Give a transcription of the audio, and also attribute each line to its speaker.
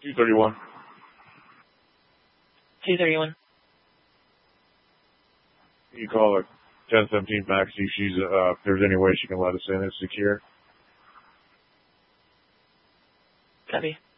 Speaker 1: 231.
Speaker 2: 231.
Speaker 1: You call her 1017 back, see if if there's any way she can let us in. It's secure.
Speaker 2: Copy.